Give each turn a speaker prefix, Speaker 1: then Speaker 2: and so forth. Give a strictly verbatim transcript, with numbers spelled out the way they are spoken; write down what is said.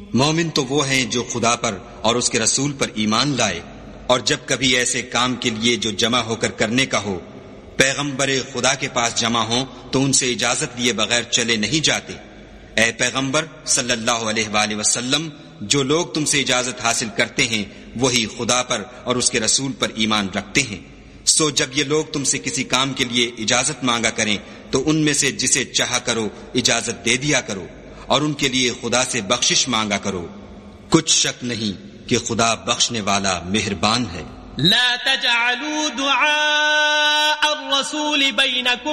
Speaker 1: मोमिन तो वो हैं जो खुदा पर और उसके रसूल पर ईमान लाए, और जब कभी ऐसे काम के लिए जो जमा होकर करने का हो पैगंबर खुदा के पास जमा हो तो उनसे इजाजत लिए बगैर चले नहीं जाते। ए पैगंबर सल्लल्लाहु अलैहि वसल्लम, जो लोग तुमसे इजाजत हासिल करते हैं वही खुदा पर और उसके रसूल पर ईमान रखते हैं। सो जब ये लोग तुमसे किसी काम के लिए इजाजत मांगा करें तो उनमें से जिसे चाह करो इजाजत दे दिया करो, और उनके लिए खुदा से बख्शिश मांगा करो। कुछ शक नहीं कि खुदा बख्शने वाला मेहरबान है।
Speaker 2: ला तजअलू दुआ अर्रसूल बैनकुम